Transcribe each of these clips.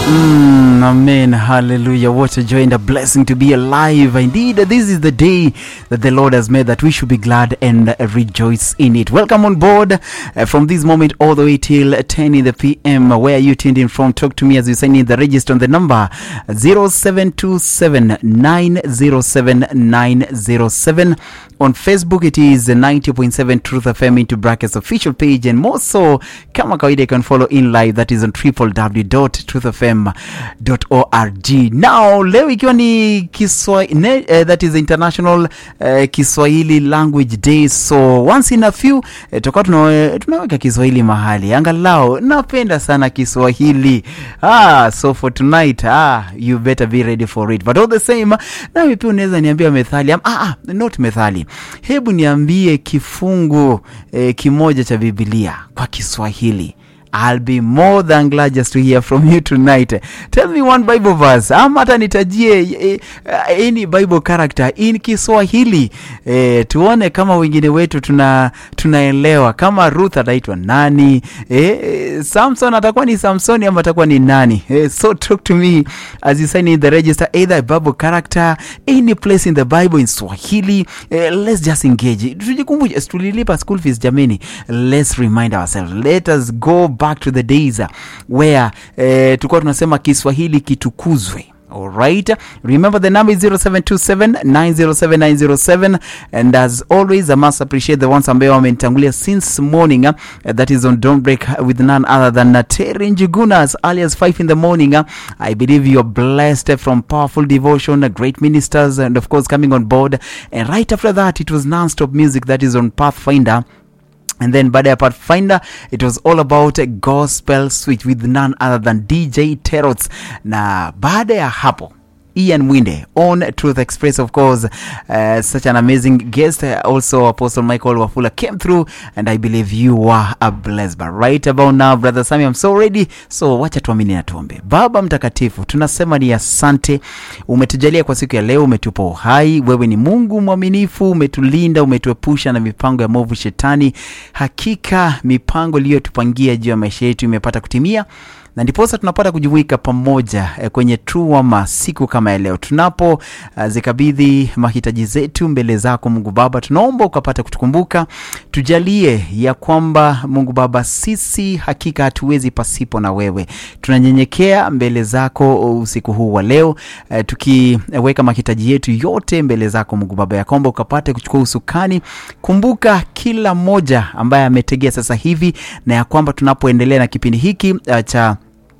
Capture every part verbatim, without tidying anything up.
Mm, amen. Hallelujah. What a joy and a blessing to be alive. Indeed, this is the day that the Lord has made, that we should be glad and uh, rejoice in it. Welcome on board uh, from this moment all the way till ten in the p m. Where are you tuned in from? Talk to me as you sign in the register on the number zero seven two seven nine zero seven nine zero seven. On Facebook, it is ninety point seven Truth F M into brackets official page, and more so, kama kawaida, you can follow in live. That is on w w w dot truth f m dot org. Now, leo ikiwa ni Kiswahili, uh, that is International uh, Kiswahili Language Day. So once in a few, uh, tutakuwa tuna, tunaweka Kiswahili mahali. Angalau napenda sana Kiswahili. Ah, so for tonight, ah, you better be ready for it. But all the same, na mimi pia unaweza niambia methali. Ah, ah, not methali. Hebu niambie kifungu eh, kimoja cha Biblia kwa Kiswahili. I'll be more than glad just to hear from you tonight. Tell me one Bible verse. Ama hata nitajie eh, any Bible character in Kiswahili. Eh, tuone kama wengine wetu tuna tunaelewa. Kama Ruth ataitwa nani? Eh, Samson atakuwa ni Samsoni ama atakuwa ni nani? Eh, so talk to me as you sign in the register, either a Bible character, any place in the Bible in Swahili. Eh, let's just engage. Tujikumbushe tulilipa school fees jameni. Let's remind ourselves. Let us go back to the days where eh, tulikuwa tunasema Kiswahili kitukuzwe. All right, remember the number is zero seven two seven nine zero seven nine zero seven, and as always I must appreciate the ones ambayo wamenitangulia since morning. Uh, that is on Don't Break with none other than uh, Terry Njuguna as early as five in the morning. Uh, I believe you're blessed uh, from powerful devotion, uh, great ministers, and of course coming on board. And right after that, it was non-stop music, that is on Pathfinder. And then baada ya Pathfinder, it was all about a gospel switch with none other than D J Terots. Na baada ya hapo, Ian Mwinde on Truth Express, of course, uh, such an amazing guest. Uh, also, Apostle Michael Wafula came through, and I believe you were a blessed. But right about now, Brother Sammy, I'm so ready. So, wacha tuamini na tuombe. Baba mtakatifu, tunasema ni asante. Umetujalia kwa siku ya leo, umetupa uhai. Wewe ni Mungu mwaminifu, umetulinda, umetuepusha na mipango ya movu shetani. Hakika mipango iliyotupangia juu ya maisha yetu imepata kutimia. Na ndiposa tunapata kujumuika pamoja eh, kwenye Truwama siku kama ya leo. Tunapo uh, zikabidhi mahitaji zetu mbele zako Mungu Baba, tunaomba ukapata kutukumbuka. Tujalie ya kwamba Mungu Baba, sisi hakika hatuwezi pasipo na wewe. Tunanyenyekea mbele zako usiku huu wa leo, uh, tukiweka mahitaji yetu yote mbele zako Mungu Baba, ya kwamba ukapate kuchukua usukani. Kumbuka kila mmoja ambaye ametegea sasa hivi, na ya kwamba tunapoendelea na kipindi hiki uh, cha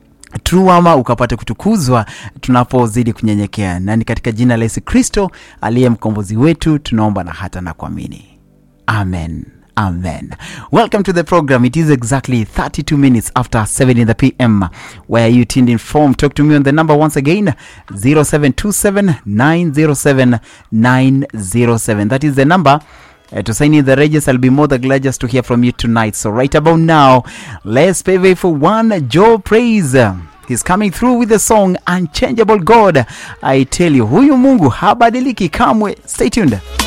Truwama ukapate kutukuzwa tunapozidi kunyenyekea. Na ni katika jina la Yesu Kristo aliye mkombozi wetu tunaomba na hata na kuamini. Amen. Amen. Welcome to the program. It is exactly thirty-two minutes after seven in the p m. Where are you tuned in from? Talk to me on the number once again, zero seven two seven nine zero seven nine zero seven. That is the number. Uh, to sign in the register. I'll be more than glad just to hear from you tonight. So right about now, let's pay way for one Joe Praise. He's coming through with the song Unchangeable God. I tell you, huyu Mungu habadiliki kamwe. Stay tuned.